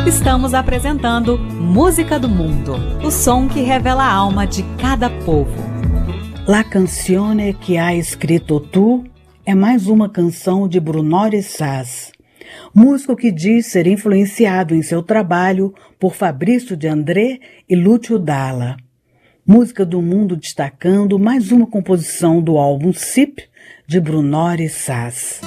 Estamos apresentando Música do Mundo, o som que revela a alma de cada povo. La canzone que ha escrito tu é mais uma canção de Brunore Saz, músico que diz ser influenciado em seu trabalho por Fabrício de André e Lúcio Dalla. Música do Mundo destacando mais uma composição do álbum SIP de Brunore Saz.